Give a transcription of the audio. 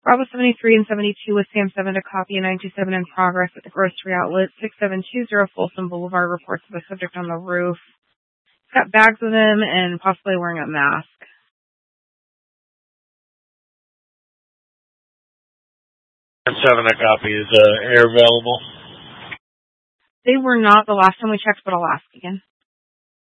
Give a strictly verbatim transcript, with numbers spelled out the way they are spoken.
Bravo seventy-three and seventy-two with Sam seven to copy, and nine two seven in progress at the grocery outlet. six seven two zero Folsom Boulevard reports of a subject on the roof. He's got bags with him and possibly wearing a mask. seven to copy. Is uh, air available? They were not the last time we checked, but I'll ask again.